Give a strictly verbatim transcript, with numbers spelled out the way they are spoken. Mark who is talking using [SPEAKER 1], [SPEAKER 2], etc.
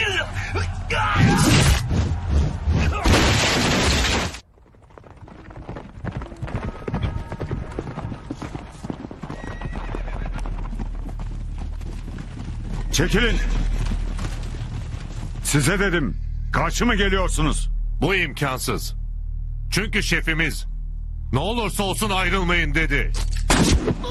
[SPEAKER 1] Çekilin. Size dedim. Karşı mı geliyorsunuz?
[SPEAKER 2] Bu imkansız. Çünkü şefimiz ne olursa olsun ayrılmayın dedi.